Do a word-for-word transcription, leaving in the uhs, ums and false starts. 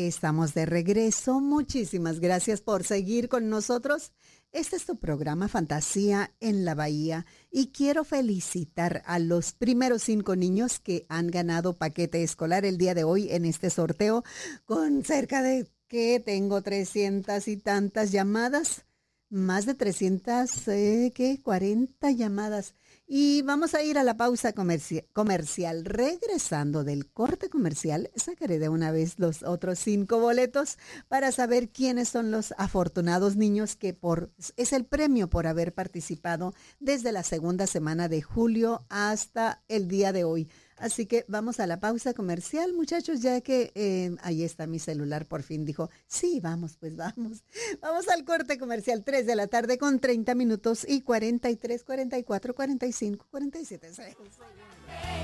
estamos de regreso. Muchísimas gracias por seguir con nosotros. Este es tu programa Fantasía en la Bahía y quiero felicitar a los primeros cinco niños que han ganado paquete escolar el día de hoy en este sorteo con cerca de que tengo trescientas y tantas llamadas. Más de trescientas, eh, ¿qué? cuarenta llamadas. Y vamos a ir a la pausa comerci- comercial. Regresando del corte comercial, sacaré de una vez los otros cinco boletos para saber quiénes son los afortunados niños que por es el premio por haber participado desde la segunda semana de julio hasta el día de hoy. Así que vamos a la pausa comercial, muchachos, ya que eh, ahí está mi celular, por fin dijo, sí, vamos, pues vamos. Vamos al corte comercial, tres de la tarde con treinta minutos y cuarenta y tres, cuarenta y cuatro, cuarenta y cinco, cuarenta y siete.